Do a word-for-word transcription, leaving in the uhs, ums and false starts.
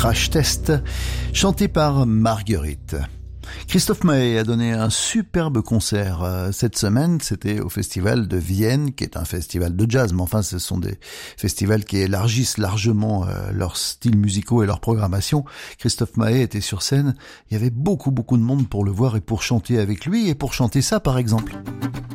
Crash Test, chanté par Marguerite. Christophe Maé a donné un superbe concert euh, cette semaine, c'était au festival de Vienne, qui est un festival de jazz, mais enfin ce sont des festivals qui élargissent largement euh, leurs styles musicaux et leur programmation. Christophe Maé était sur scène, il y avait beaucoup beaucoup de monde pour le voir et pour chanter avec lui, et pour chanter ça par exemple.